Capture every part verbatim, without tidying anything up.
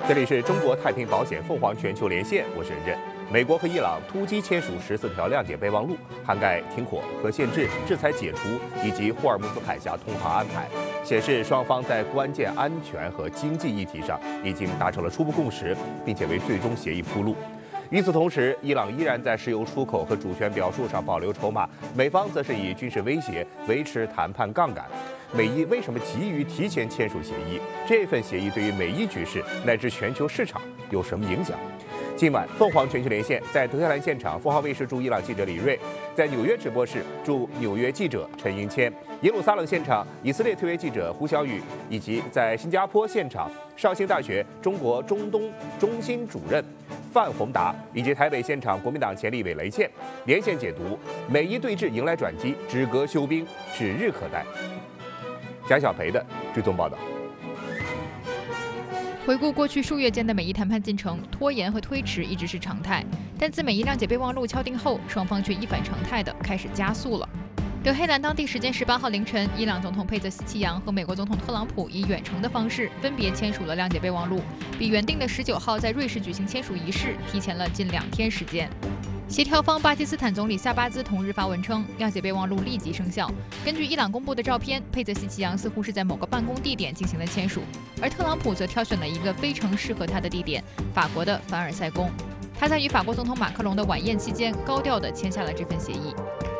这里是中国太平保险凤凰全球连线，我是任任。美国和伊朗突击签署十四条谅解备忘录，涵盖停火、核限制、制裁解除以及霍尔木兹海峡通航安排，显示双方在关键安全和经济议题上已经达成了初步共识，并且为最终协议铺路。与此同时，伊朗依然在石油出口和主权表述上保留筹码，美方则是以军事威胁维持谈判杠杆。美伊为什么急于提前签署协议？这份协议对于美伊局势乃至全球市场有什么影响？今晚凤凰全球连线在德黑兰现场，凤凰卫视驻伊朗记者李锐，在纽约直播室驻纽约记者陈英谦，耶路撒冷现场以色列特约记者胡小雨，以及在新加坡现场绍兴大学中国中东中心主任范宏达，以及台北现场国民党前立委雷倩，连线解读美伊对峙迎来转机，止戈休兵指日可待。贾小培的追踪报道。 回顾过去数月间的美伊谈判进程，拖延和推迟一直是常态，但自美伊谅解备忘录敲定后，双方却一反常态的开始加速了。德黑兰当地时间十八号凌晨，伊朗总统佩泽西奇扬和美国总统特朗普以远程的方式分别签署了谅解备忘录，比原定的十九号在瑞士举行签署仪式提前了近两天时间。协调方巴基斯坦总理萨巴兹同日发文称，谅解备忘录立即生效。根据伊朗公布的照片，佩泽西奇扬似乎是在某个办公地点进行了签署，而特朗普则挑选了一个非常适合他的地点——法国的凡尔赛宫。他在与法国总统马克龙的晚宴期间，高调地签下了这份协议。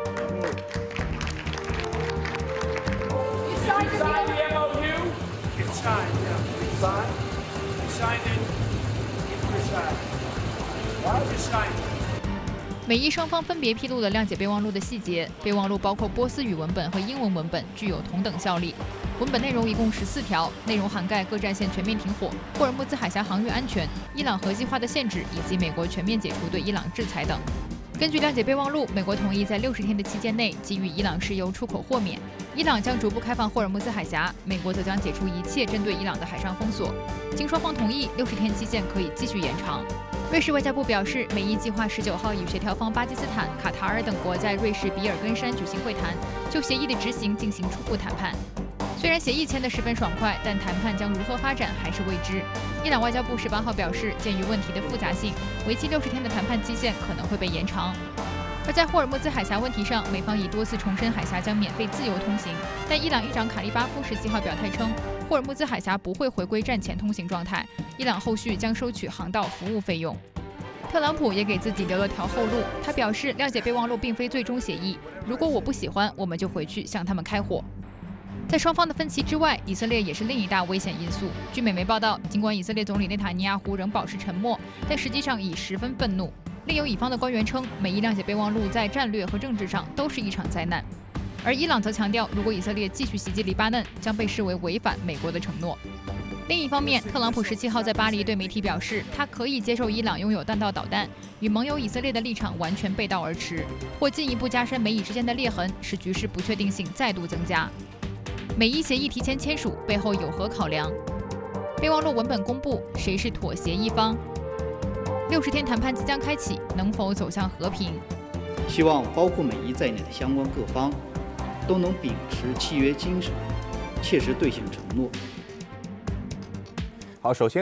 美伊双方分别披露了谅解备忘录的细节。备忘录包括波斯语文本和英文文本，具有同等效力。文本内容一共十四条，内容涵盖各战线全面停火、霍尔木兹海峡航运安全、伊朗核计划的限制以及美国全面解除对伊朗制裁等。根据谅解备忘录，美国同意在六十天的期间内给予伊朗石油出口豁免，伊朗将逐步开放霍尔木兹海峡，美国则将解除一切针对伊朗的海上封锁。经双方同意，六十天期限可以继续延长。瑞士外交部表示，美伊计划十九号与协调方巴基斯坦、卡塔尔等国在瑞士比尔根山举行会谈，就协议的执行进行初步谈判。虽然协议签得十分爽快，但谈判将如何发展还是未知。伊朗外交部十八号表示，鉴于问题的复杂性，为期六十天的谈判期限可能会被延长。而在霍尔木兹海峡问题上，美方已多次重申海峡将免费自由通行，但伊朗议长卡利巴夫十七号表态称，霍尔木兹海峡不会回归战前通行状态，伊朗后续将收取航道服务费用。特朗普也给自己留了条后路，他表示，谅解备忘录并非最终协议，如果我不喜欢，我们就回去向他们开火。在双方的分歧之外，以色列也是另一大危险因素。据美媒报道，尽管以色列总理内塔尼亚胡仍保持沉默，但实际上已十分愤怒。另有乙方的官员称，美伊谅解备忘录在战略和政治上都是一场灾难。而伊朗则强调，如果以色列继续袭击黎巴嫩，将被视为违反美国的承诺。另一方面，特朗普十七号在巴黎对媒体表示，他可以接受伊朗拥有弹道导弹，与盟友以色列的立场完全背道而驰，或进一步加深美以之间的裂痕，使局势不确定性再度增加。美伊协议提前签署背后有何考量？备忘录文本公布，谁是妥协一方？六十天谈判即将开启，能否走向和平？ 希望包括美伊在内的相关各方都能秉持契约精神，切实兑现承诺。 好，首先。